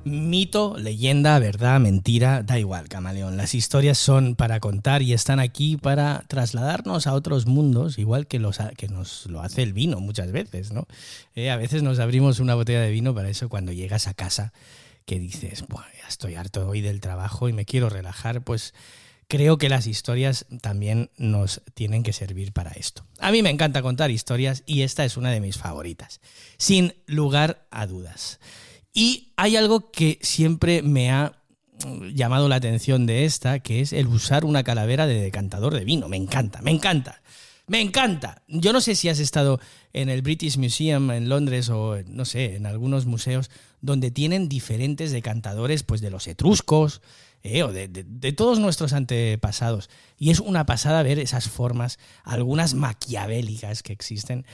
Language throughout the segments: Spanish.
Mito, leyenda, verdad, mentira, da igual, camaleón. Las historias son para contar y están aquí para trasladarnos a otros mundos, igual que nos lo hace el vino muchas veces, ¿no? A veces nos abrimos una botella de vino para eso cuando llegas a casa, que dices, buah, ya estoy harto hoy del trabajo y me quiero relajar, pues creo que las historias también nos tienen que servir para esto. A mí me encanta contar historias y esta es una de mis favoritas, sin lugar a dudas. Y hay algo que siempre me ha llamado la atención de esta, que es el usar una calavera de decantador de vino. Me encanta, me encanta, me encanta. Yo no sé si has estado en el British Museum en Londres o, no sé, en algunos museos donde tienen diferentes decantadores, pues de los etruscos o de todos nuestros antepasados. Y es una pasada ver esas formas, algunas maquiavélicas que existen.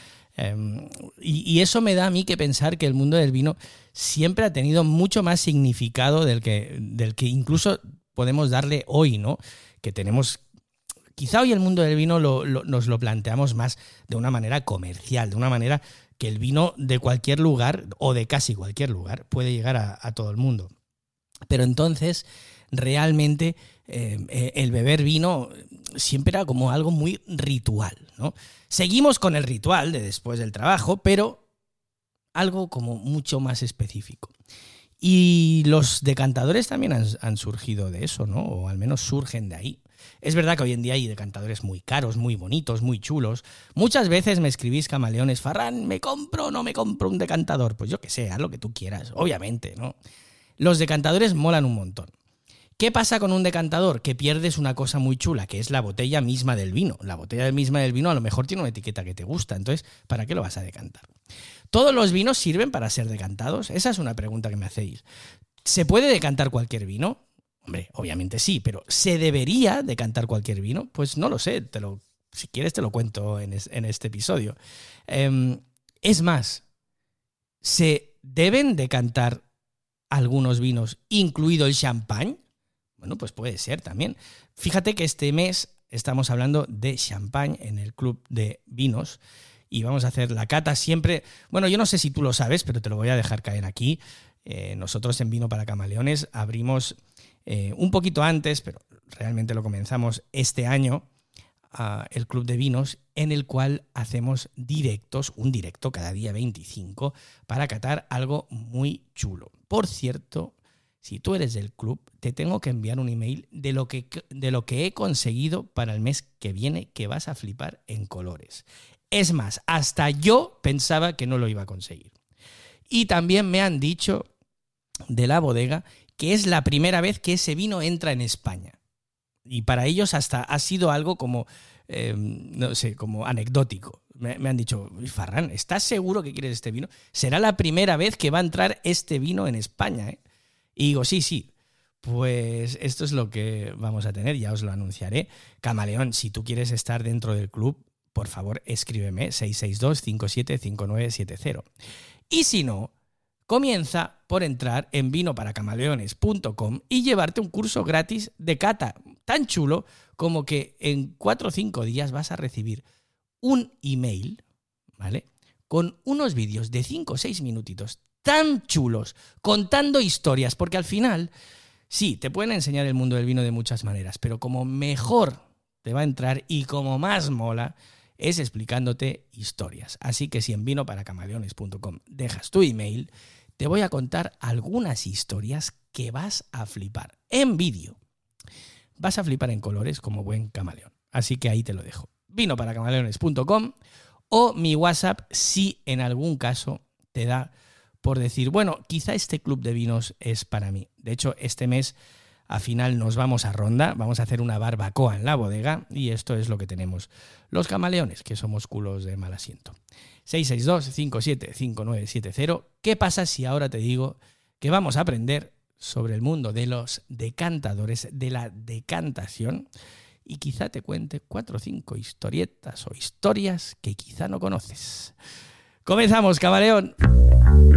Y eso me da a mí que pensar que el mundo del vino siempre ha tenido mucho más significado del que incluso podemos darle hoy, ¿no? Que tenemos, quizá hoy el mundo del vino nos lo planteamos más de una manera comercial, de una manera que el vino de cualquier lugar o de casi cualquier lugar puede llegar a todo el mundo. Pero entonces, realmente, el beber vino siempre era como algo muy ritual, ¿no? Seguimos con el ritual de después del trabajo, pero algo como mucho más específico. Y los decantadores también han surgido de eso, ¿no? O al menos surgen de ahí. Es verdad que hoy en día hay decantadores muy caros, muy bonitos, muy chulos. Muchas veces me escribís, camaleones, Farran, ¿me compro o no me compro un decantador? Pues yo qué sé, haz lo que tú quieras, obviamente, ¿no? Los decantadores molan un montón. ¿Qué pasa con un decantador? Que pierdes una cosa muy chula, que es la botella misma del vino. La botella misma del vino a lo mejor tiene una etiqueta que te gusta, entonces, ¿para qué lo vas a decantar? ¿Todos los vinos sirven para ser decantados? Esa es una pregunta que me hacéis. ¿Se puede decantar cualquier vino? Hombre, obviamente sí, pero ¿se debería decantar cualquier vino? Pues no lo sé, si quieres te lo cuento en este episodio. Es más, ¿se deben decantar algunos vinos, incluido el champán? Bueno, pues puede ser también. Fíjate que este mes estamos hablando de champán en el Club de Vinos y vamos a hacer la cata siempre. Bueno, yo no sé si tú lo sabes, pero te lo voy a dejar caer aquí. Nosotros en Vino para Camaleones abrimos un poquito antes, pero realmente lo comenzamos este año, el Club de Vinos, en el cual hacemos un directo cada día 25 para catar algo muy chulo. Por cierto, si tú eres del club, te tengo que enviar un email de lo que he conseguido para el mes que viene, que vas a flipar en colores. Es más, hasta yo pensaba que no lo iba a conseguir. Y también me han dicho de la bodega que es la primera vez que ese vino entra en España. Y para ellos hasta ha sido algo como, no sé, como anecdótico. Me han dicho, Farran, ¿estás seguro que quieres este vino? Será la primera vez que va a entrar este vino en España, ¿eh? Y digo, sí, pues esto es lo que vamos a tener, ya os lo anunciaré. Camaleón, si tú quieres estar dentro del club, por favor, escríbeme 662-575970. Y si no, comienza por entrar en vinoparacamaleones.com y llevarte un curso gratis de cata, tan chulo como que en 4 o 5 días vas a recibir un email, ¿vale?, con unos vídeos de 5 o 6 minutitos tan chulos, contando historias, porque al final, sí, te pueden enseñar el mundo del vino de muchas maneras, pero como mejor te va a entrar y como más mola es explicándote historias. Así que si en vinoparacamaleones.com dejas tu email, te voy a contar algunas historias que vas a flipar en vídeo. Vas a flipar en colores como buen camaleón. Así que ahí te lo dejo. Vinoparacamaleones.com o mi WhatsApp si en algún caso te da por decir, bueno, quizá este club de vinos es para mí. De hecho, este mes al final nos vamos a Ronda, vamos a hacer una barbacoa en la bodega y esto es lo que tenemos los camaleones, que somos culos de mal asiento. 662-575970. ¿Qué pasa si ahora te digo que vamos a aprender sobre el mundo de los decantadores, de la decantación, y quizá te cuente 4 o 5 historietas o historias que quizá no conoces? ¡Comenzamos, camaleón!